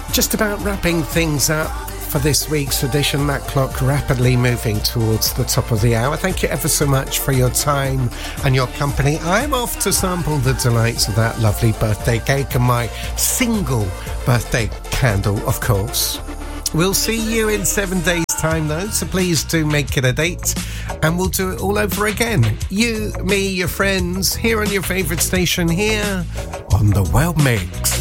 Just about wrapping things up for this week's edition. That clock rapidly moving towards the top of the hour. Thank you ever so much for your time and your company. I'm off to sample the delights of that lovely birthday cake and my single birthday candle, of course. We'll see you in 7 days' time, though, so please do make it a date, and we'll do it all over again. You, me, your friends, here on your favourite station, here on The World Mix.